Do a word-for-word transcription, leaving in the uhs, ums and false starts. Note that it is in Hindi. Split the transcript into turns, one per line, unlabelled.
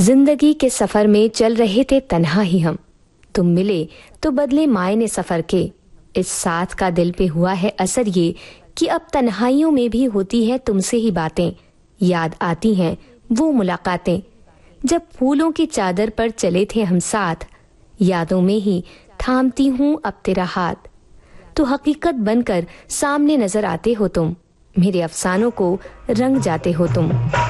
जिंदगी के सफर में चल रहे थे तन्हा ही हम, तुम मिले तो बदले मायने सफर के। इस साथ का दिल पे हुआ है असर ये कि अब तन्हाइयों में भी होती है तुमसे ही बातें, याद आती हैं वो मुलाकातें जब फूलों की चादर पर चले थे हम साथ। यादों में ही थामती हूँ अब तेरा हाथ, तो हकीकत बनकर सामने नजर आते हो तुम, मेरे अफसानों को रंग जाते हो तुम।